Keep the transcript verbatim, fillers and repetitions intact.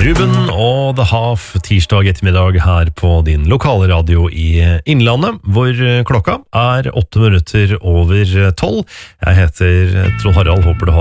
Ruben og The Half tirsdag ettermiddag her på din lokale radio i Innlandet, hvor klokka er åtte minutter over tolv. Jeg heter Trond Harald, håper du har